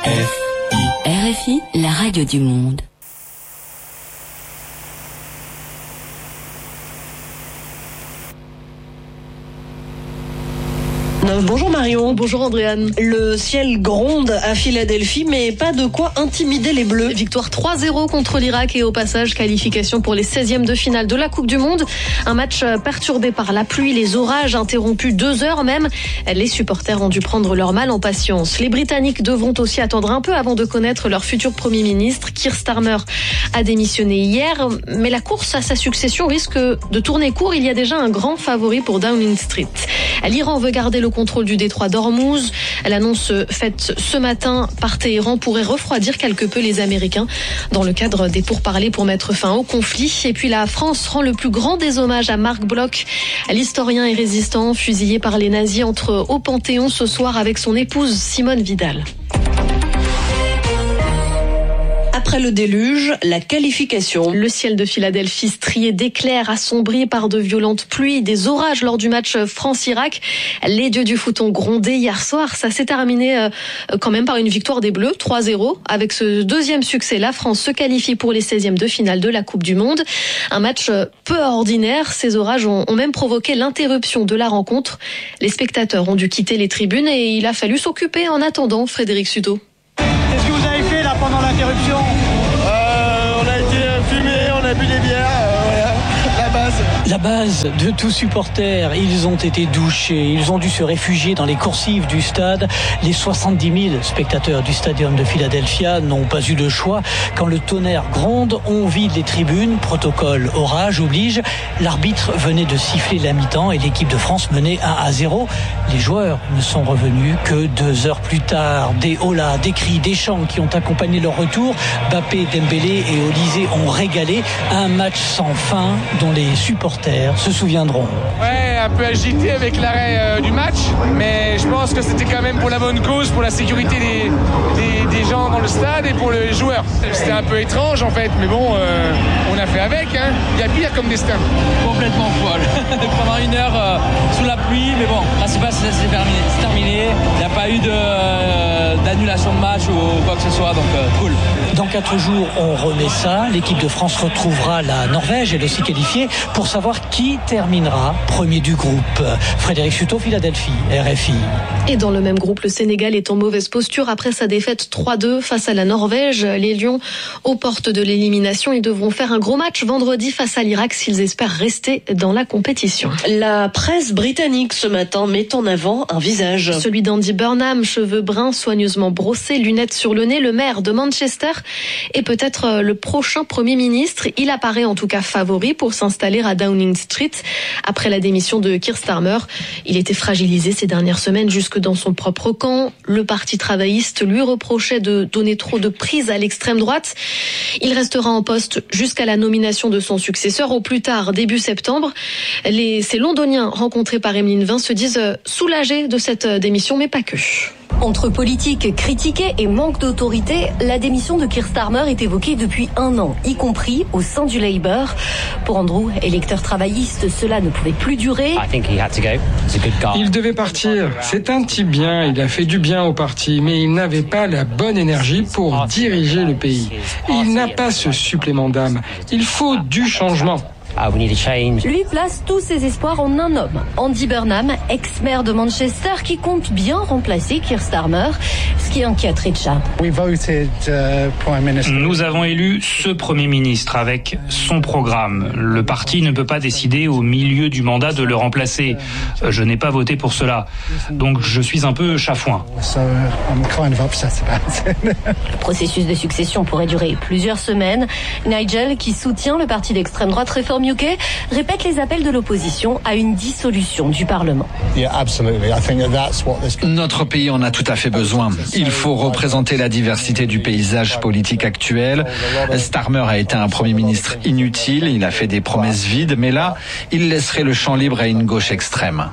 RFI, la radio du monde. Bonjour Marion. Bonjour Andréane. Le ciel gronde à Philadelphie, mais pas de quoi intimider les Bleus. Victoire 3-0 contre l'Irak et au passage qualification pour les 16e de finale de la Coupe du Monde. Un match perturbé par la pluie, les orages, interrompus 2 heures même. Les supporters ont dû prendre leur mal en patience. Les Britanniques devront aussi attendre un peu avant de connaître leur futur Premier ministre. Keir Starmer a démissionné hier, mais la course à sa succession risque de tourner court. Il y a déjà un grand favori pour Downing Street. L'Iran veut garder le contrôle du détroit d'Ormuz. L'annonce faite ce matin par Téhéran pourrait refroidir quelque peu les Américains dans le cadre des pourparlers pour mettre fin au conflit. Et puis la France rend le plus grand des hommages à Marc Bloch, l'historien et résistant fusillé par les nazis entre au Panthéon ce soir avec son épouse Simone Vidal. Après le déluge, la qualification. Le ciel de Philadelphie strié d'éclairs, assombri par de violentes pluies, des orages lors du match France-Irak. Les dieux du foot ont grondé hier soir. Ça s'est terminé quand même par une victoire des Bleus, 3-0. Avec ce deuxième succès, la France se qualifie pour les 16e de finale de la Coupe du Monde. Un match peu ordinaire. Ces orages ont même provoqué l'interruption de la rencontre. Les spectateurs ont dû quitter les tribunes et il a fallu s'occuper en attendant. Frédéric Suto. Qu'est-ce que vous avez fait là pendant l'interruption ? On a été fumé, on a bu des bières, voilà, la base. La base de tous supporters, ils ont été douchés, ils ont dû se réfugier dans les coursives du stade. Les 70 000 spectateurs du Stadium de Philadelphia n'ont pas eu le choix. Quand le tonnerre gronde, on vide les tribunes, protocole orage oblige. L'arbitre venait de siffler la mi-temps et l'équipe de France menait 1-0. Les joueurs ne sont revenus que 2 heures plus tard. Des holas, des cris, des chants qui ont accompagné leur retour. Mbappé, Dembélé et Olysée ont régalé. Un match sans fin dont les supporters se souviendront. Ouais, un peu agité avec l'arrêt du match, mais je pense que c'était quand même pour la bonne cause, pour la sécurité des gens dans le stade et pour les joueurs. C'était un peu étrange en fait, mais bon, on a fait avec. Il y a pire comme destin. Complètement folle. Pendant 1 heure sous la pluie, mais bon, là c'est terminé. Il n'y a pas eu d'annulation de match ou quoi que ce soit, donc cool. Dans 4 jours, on remet ça. L'équipe de France retrouvera la Norvège, elle aussi qualifiée, pour savoir qui terminera premier du groupe. Frédéric Suto, Philadelphie, RFI. Et dans le même groupe, le Sénégal est en mauvaise posture après sa défaite 3-2 face à la Norvège. Les Lions, aux portes de l'élimination, ils devront faire un gros match vendredi face à l'Irak s'ils espèrent rester dans la compétition. La presse britannique ce matin met en avant un visage. Celui d'Andy Burnham, cheveux bruns soigneusement brossés, lunettes sur le nez, le maire de Manchester est peut-être le prochain Premier ministre. Il apparaît en tout cas favori pour s'installer à Downing Street après la démission de Keir Starmer. Il était fragilisé ces dernières semaines jusque dans son propre camp. Le Parti travailliste lui reprochait de donner trop de prise à l'extrême droite. Il restera en poste jusqu'à la nomination de son successeur au plus tard début septembre. Ces Londoniens rencontrés par Emeline Vin se disent soulagés de cette démission, mais pas que. Entre politique critiquée et manque d'autorité, la démission de Keir Starmer est évoquée depuis 1 an, y compris au sein du Labour. Pour Andrew, électeur travailliste, cela ne pouvait plus durer. Il devait partir. C'est un type bien, il a fait du bien au parti, mais il n'avait pas la bonne énergie pour diriger le pays. Il n'a pas ce supplément d'âme. Il faut du changement. Lui place tous ses espoirs en un homme, Andy Burnham, ex-maire de Manchester, qui compte bien remplacer Keir Starmer, ce qui inquiète Richa. Nous avons élu ce Premier ministre avec son programme. Le parti ne peut pas décider au milieu du mandat de le remplacer. Je n'ai pas voté pour cela, donc je suis un peu chafouin. Le processus de succession pourrait durer plusieurs semaines. Nigel, qui soutient le parti d'extrême droite Reform UK, répète les appels de l'opposition à une dissolution du Parlement. Notre pays en a tout à fait besoin. Il faut représenter la diversité du paysage politique actuel. Starmer a été un Premier ministre inutile, il a fait des promesses vides, mais là, il laisserait le champ libre à une gauche extrême.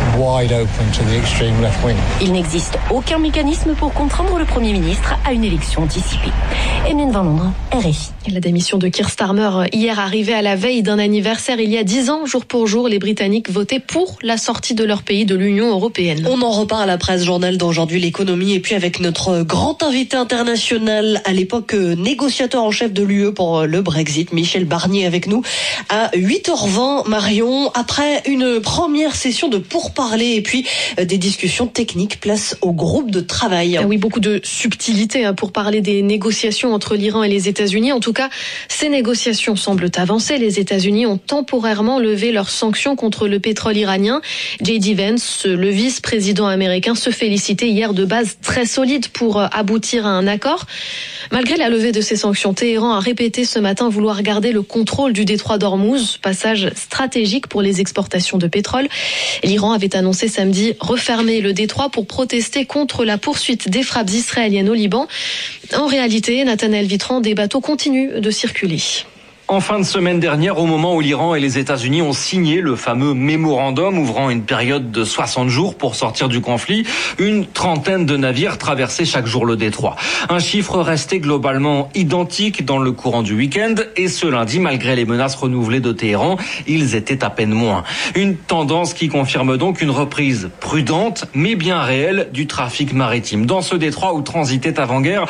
Il n'existe aucun mécanisme pour contraindre le Premier ministre à une élection anticipée. Emeline Vin, Londres, RFI. La démission de Keir Starmer hier arrivée à la veille d'un anniversaire. Il y a 10 ans, jour pour jour, les Britanniques votaient pour la sortie de leur pays de l'Union européenne. On en reparle à la presse journal d'aujourd'hui, l'économie, et puis avec notre grand invité international, à l'époque négociateur en chef de l'UE pour le Brexit, Michel Barnier avec nous à 8h20, Marion. Après une première session de pourparlers et puis des discussions techniques, place au groupe de travail. Oui, beaucoup de subtilité pour parler des négociations entre l'Iran et les États-Unis. En tout cas, ces négociations semblent avancer. Les États-Unis ont temporairement levé leurs sanctions contre le pétrole iranien. J.D. Vance, le vice-président américain, se félicitait hier de bases très solides pour aboutir à un accord. Malgré la levée de ces sanctions, Téhéran a répété ce matin vouloir garder le contrôle du détroit d'Ormuz, passage stratégique pour les exportations de pétrole. L'Iran avait annoncé samedi refermer le détroit pour protester contre la poursuite des frappes israéliennes au Liban. En réalité, Nathanaël Vitran, des bateaux continuent de circuler. En fin de semaine dernière, au moment où l'Iran et les États-Unis ont signé le fameux mémorandum ouvrant une période de 60 jours pour sortir du conflit, une trentaine de navires traversaient chaque jour le détroit. Un chiffre resté globalement identique dans le courant du week-end, et ce lundi, malgré les menaces renouvelées de Téhéran, ils étaient à peine moins. Une tendance qui confirme donc une reprise prudente, mais bien réelle, du trafic maritime. Dans ce détroit où transitait avant-guerre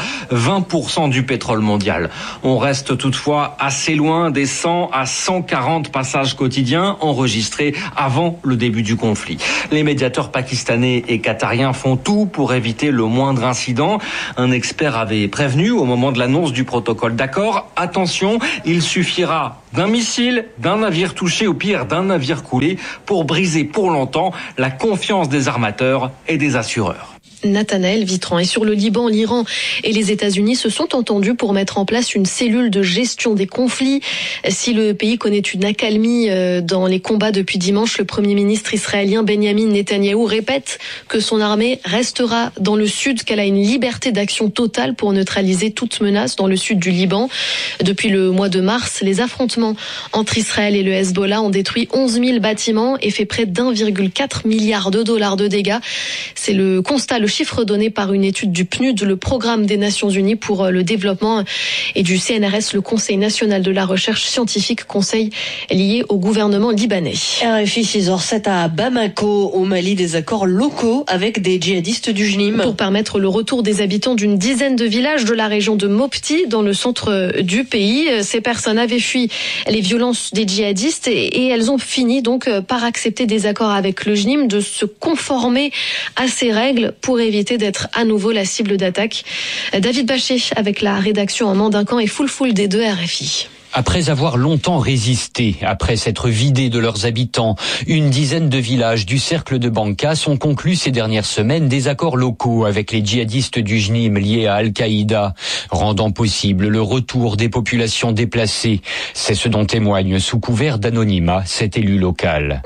20% du pétrole mondial. On reste toutefois assez loin des 100 à 140 passages quotidiens enregistrés avant le début du conflit. Les médiateurs pakistanais et qatariens font tout pour éviter le moindre incident. Un expert avait prévenu au moment de l'annonce du protocole d'accord. Attention, il suffira d'un missile, d'un navire touché, au pire d'un navire coulé, pour briser pour longtemps la confiance des armateurs et des assureurs. Nathanaël Vitran. Et sur le Liban, l'Iran et les États-Unis se sont entendus pour mettre en place une cellule de gestion des conflits. Si le pays connaît une accalmie dans les combats depuis dimanche, le Premier ministre israélien Benjamin Netanyahou répète que son armée restera dans le sud, qu'elle a une liberté d'action totale pour neutraliser toute menace dans le sud du Liban. Depuis le mois de mars, les affrontements entre Israël et le Hezbollah ont détruit 11 000 bâtiments et fait près d'1,4 milliard de dollars de dégâts. C'est le constat, le chiffre donné par une étude du PNUD, le Programme des Nations Unies pour le développement, et du CNRS, le Conseil national de la recherche scientifique, conseil lié au gouvernement libanais. RFI 6h07 à Bamako, au Mali, des accords locaux avec des djihadistes du JNIM. Pour permettre le retour des habitants d'une dizaine de villages de la région de Mopti, dans le centre du pays. Ces personnes avaient fui les violences des djihadistes et elles ont fini donc par accepter des accords avec le JNIM, de se conformer à ces règles pour éviter d'être à nouveau la cible d'attaque. David Bachet avec la rédaction en Mandincan et Foul des deux RFI. Après avoir longtemps résisté, après s'être vidés de leurs habitants, une dizaine de villages du cercle de Bankas ont conclu ces dernières semaines des accords locaux avec les djihadistes du JNIM liés à Al-Qaïda, rendant possible le retour des populations déplacées. C'est ce dont témoigne, sous couvert d'anonymat, cet élu local.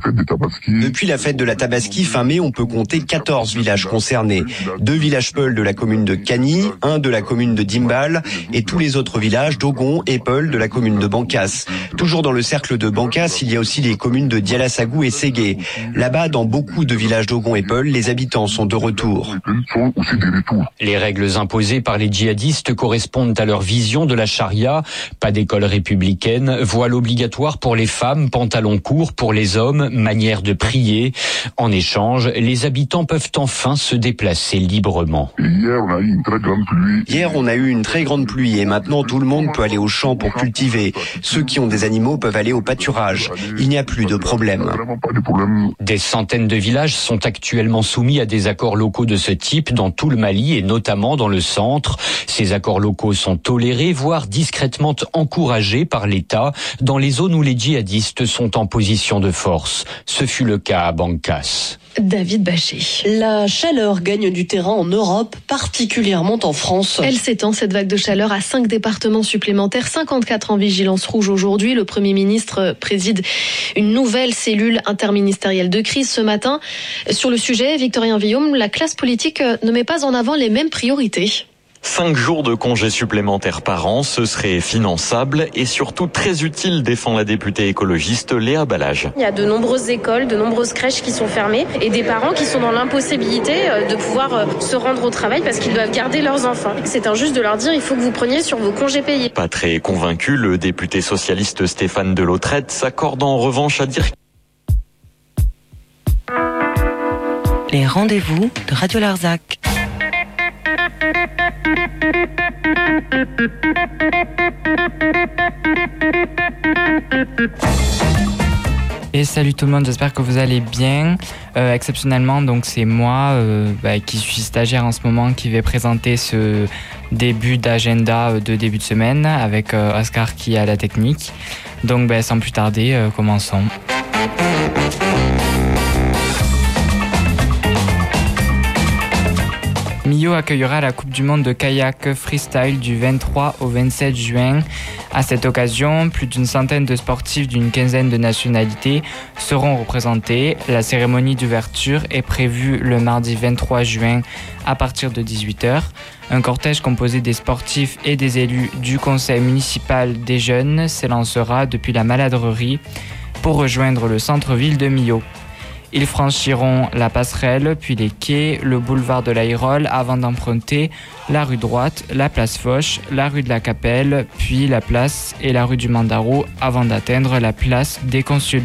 Depuis la fête de la Tabaski, fin mai, on peut compter 14 villages concernés. 2 villages Peul de la commune de Kani, 1 de la commune de Dimbal et tous les autres villages d'Ogon et Peul de la commune de Bankas. Toujours dans le cercle de Bankas, il y a aussi les communes de Dialassagou et Ségué. Là-bas, dans beaucoup de villages d'Ogon et Peul, les habitants sont de retour. Les règles imposées par les djihadistes correspondent à leur vision de la charia. Pas d'école républicaine, voile obligatoire pour les femmes, pantalon court pour les hommes, manière de prier. En échange, les habitants peuvent enfin se déplacer librement. Hier, on a eu une très grande pluie et maintenant tout le monde peut aller au champ pour cultiver. Ceux qui ont des animaux peuvent aller au pâturage. Il n'y a plus de problème. Des centaines de villages sont actuellement soumis à des accords locaux de ce type dans tout le Mali et notamment dans le centre. Ces accords locaux sont tolérés, voire discrètement encouragés par l'État dans les zones où les djihadistes sont en position de force. Ce fut le cas à Bankas. David Bachet. La chaleur gagne du terrain en Europe, particulièrement en France. Elle s'étend, cette vague de chaleur, à 5 départements supplémentaires, 54 en vigilance rouge aujourd'hui. Le Premier ministre préside une nouvelle cellule interministérielle de crise ce matin. Sur le sujet, Victorien Villaume, la classe politique ne met pas en avant les mêmes priorités. 5 jours de congés supplémentaires par an, ce serait finançable et surtout très utile, défend la députée écologiste Léa Balage. Il y a de nombreuses écoles, de nombreuses crèches qui sont fermées et des parents qui sont dans l'impossibilité de pouvoir se rendre au travail parce qu'ils doivent garder leurs enfants. C'est injuste de leur dire il faut que vous preniez sur vos congés payés. Pas très convaincu, le député socialiste Stéphane Delautrette s'accorde en revanche à dire les rendez-vous de Radio Larzac. Et salut tout le monde, j'espère que vous allez bien. Exceptionnellement, donc c'est moi qui suis stagiaire en ce moment qui vais présenter ce début d'agenda de début de semaine avec Oscar qui est à la technique. Donc sans plus tarder, commençons. Millau accueillera la Coupe du Monde de kayak freestyle du 23 au 27 juin. À cette occasion, plus d'une centaine de sportifs d'une quinzaine de nationalités seront représentés. La cérémonie d'ouverture est prévue le mardi 23 juin à partir de 18h. Un cortège composé des sportifs et des élus du conseil municipal des jeunes s'élancera depuis la Maladrerie pour rejoindre le centre-ville de Millau. Ils franchiront la passerelle, puis les quais, le boulevard de l'Aïrole avant d'emprunter la rue droite, la place Foch, la rue de la Capelle, puis la place et la rue du Mandaro avant d'atteindre la place des Consuls.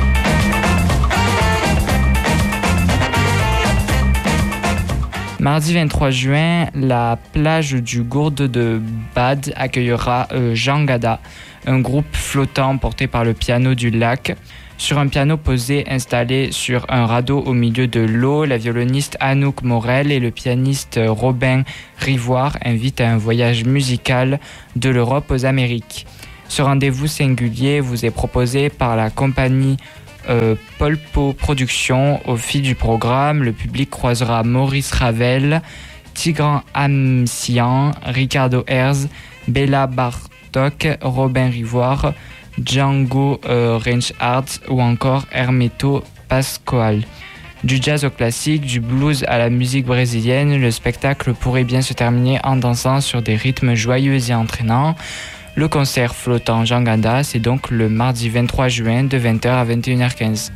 Mardi 23 juin, la plage du Gourde de Bade accueillera Jean Gada, un groupe flottant porté par le piano du lac. Sur un piano posé installé sur un radeau au milieu de l'eau, la violoniste Anouk Morel et le pianiste Robin Rivoire invitent à un voyage musical de l'Europe aux Amériques. Ce rendez-vous singulier vous est proposé par la compagnie Polpo Productions. Au fil du programme, le public croisera Maurice Ravel, Tigran Amsian, Ricardo Herz, Béla Bartok, Robin Rivoire, Django Reinhardt ou encore Hermeto Pascoal. Du jazz au classique, du blues à la musique brésilienne, le spectacle pourrait bien se terminer en dansant sur des rythmes joyeux et entraînants. Le concert flottant Jean Gada, c'est donc le mardi 23 juin de 20h à 21h15.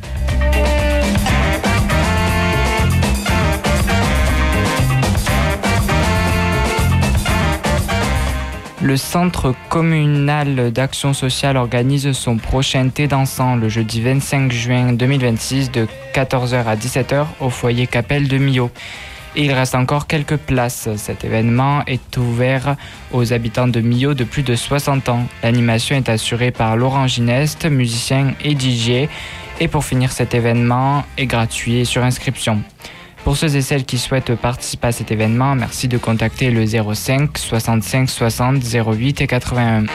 Le Centre communal d'action sociale organise son prochain thé dansant le jeudi 25 juin 2026 de 14h à 17h au foyer Capelle de Millau. Et il reste encore quelques places. Cet événement est ouvert aux habitants de Millau de plus de 60 ans. L'animation est assurée par Laurent Gineste, musicien et DJ. Et pour finir, cet événement est gratuit et sur inscription. Pour ceux et celles qui souhaitent participer à cet événement, merci de contacter le 05 65 60 08 et 81.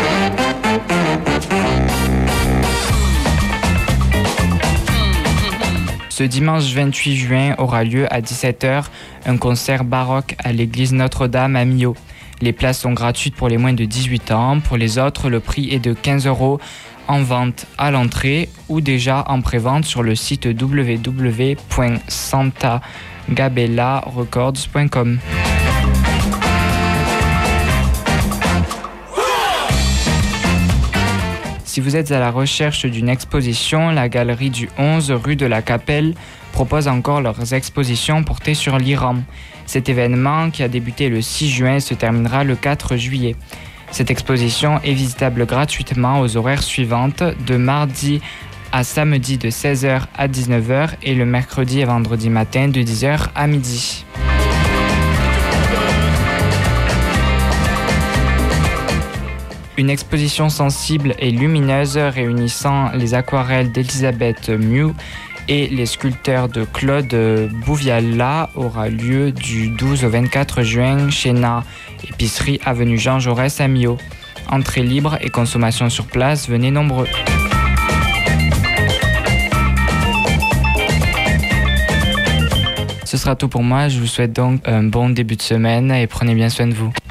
Ce dimanche 28 juin aura lieu à 17h un concert baroque à l'église Notre-Dame à Millau. Les places sont gratuites pour les moins de 18 ans. Pour les autres, le prix est de 15 € en vente à l'entrée ou déjà en prévente sur le site www.santagabellarecords.com. Si vous êtes à la recherche d'une exposition, la galerie du 11 rue de la Capelle propose encore leurs expositions portées sur l'Iran. Cet événement, qui a débuté le 6 juin, se terminera le 4 juillet. Cette exposition est visitable gratuitement aux horaires suivantes, de mardi à samedi de 16h à 19h et le mercredi et vendredi matin de 10h à midi. Une exposition sensible et lumineuse réunissant les aquarelles d'Elisabeth Mew et les sculpteurs de Claude Bouviala aura lieu du 12 au 24 juin chez Na, épicerie avenue Jean Jaurès à Millau. Entrée libre et consommation sur place, venez nombreux. Ce sera tout pour moi, je vous souhaite donc un bon début de semaine et prenez bien soin de vous.